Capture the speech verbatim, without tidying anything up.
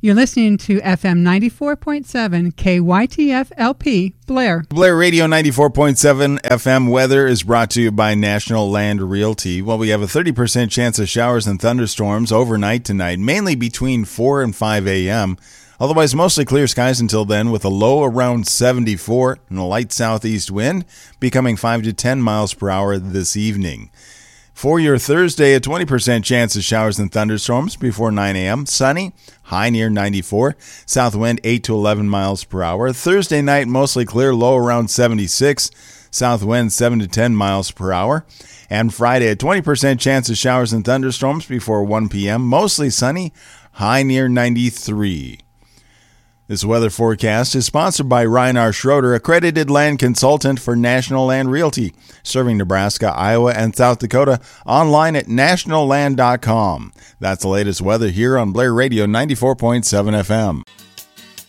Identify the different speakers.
Speaker 1: You're listening to F M ninety-four point seven K Y T F L P, Blair.
Speaker 2: Blair Radio ninety-four point seven F M weather is brought to you by National Land Realty. Well, we have a thirty percent chance of showers and thunderstorms overnight tonight, mainly between four and five a.m. Otherwise, mostly clear skies until then, with a low around seventy-four and a light southeast wind becoming five to ten miles per hour this evening. For your Thursday, a twenty percent chance of showers and thunderstorms before nine a.m. Sunny, high near ninety-four. South wind eight to eleven miles per hour. Thursday night, mostly clear, low around seventy-six. South wind seven to ten miles per hour. And Friday, a twenty percent chance of showers and thunderstorms before one p.m. Mostly sunny, high near ninety-three. This weather forecast is sponsored by Ryan R. Schroeder, accredited land consultant for National Land Realty, serving Nebraska, Iowa, and South Dakota, online at national land dot com. That's the latest weather here on Blair Radio ninety-four point seven F M.